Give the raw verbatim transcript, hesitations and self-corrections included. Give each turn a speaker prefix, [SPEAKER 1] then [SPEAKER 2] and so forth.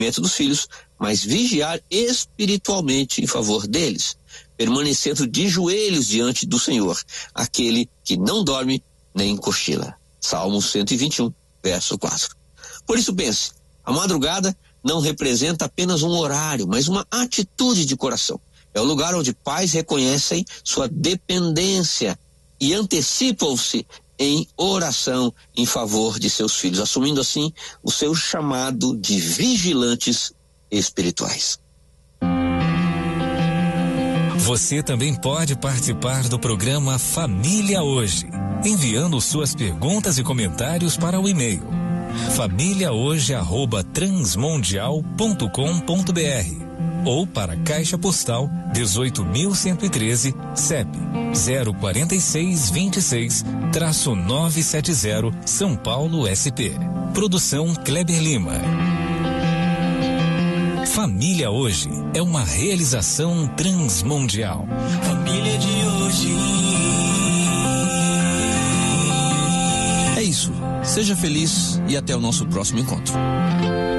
[SPEAKER 1] dos filhos, mas vigiar espiritualmente em favor deles, permanecendo de joelhos diante do Senhor, aquele que não dorme nem cochila. Salmo cento e vinte e um, verso quatro. Por isso pense, a madrugada não representa apenas um horário, mas uma atitude de coração. É o lugar onde pais reconhecem sua dependência e antecipam-se em oração em favor de seus filhos, assumindo assim o seu chamado de vigilantes espirituais.
[SPEAKER 2] Você também pode participar do programa Família Hoje, enviando suas perguntas e comentários para o e-mail família hoje arroba transmundial ponto com ponto br ou para Caixa Postal dezoito mil cento e treze, C E P zero quatro seis dois seis, novecentos e setenta, São Paulo, S P. Produção Kleber Lima. Família Hoje é uma realização transmundial.
[SPEAKER 3] Família de hoje.
[SPEAKER 1] É isso. Seja feliz e até o nosso próximo encontro.